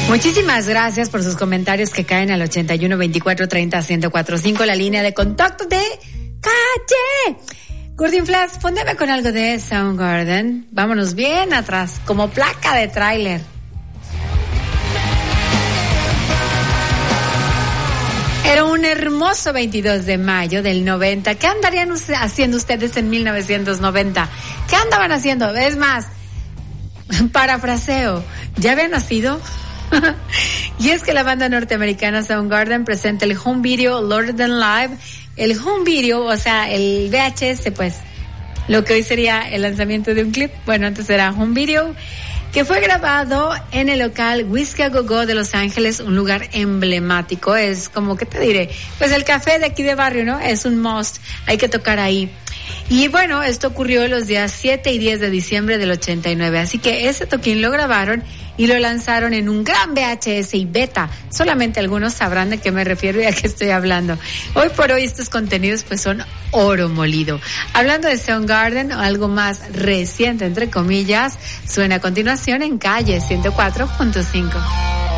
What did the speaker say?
Muchísimas gracias por sus comentarios que caen al 81 24 30 1045, la línea de contacto de Calle. Gordon Flash, póndeme con algo de Soundgarden. Vámonos bien atrás, como placa de tráiler. Era un hermoso 22 de mayo del 90. ¿Qué andarían haciendo ustedes en 1990? ¿Qué andaban haciendo? Es más, parafraseo, ¿ya habían nacido? Y es que la banda norteamericana Soundgarden presenta el home video Lord Than Live. El home video, o sea, el VHS, pues, lo que hoy sería el lanzamiento de un clip. Bueno, antes era home video, que fue grabado en el local Whiskey A Go Go de Los Ángeles, un lugar emblemático. Es como, ¿qué te diré? Pues el café de aquí de barrio, ¿no? Es un must, hay que tocar ahí. Y bueno, esto ocurrió los días 7 y 10 de diciembre del 89, así que ese toquín lo grabaron y lo lanzaron en un gran VHS y beta. Solamente algunos sabrán de qué me refiero y a qué estoy hablando. Hoy por hoy estos contenidos pues son oro molido. Hablando de Soundgarden, algo más reciente, entre comillas, suena a continuación en Calle 104.5.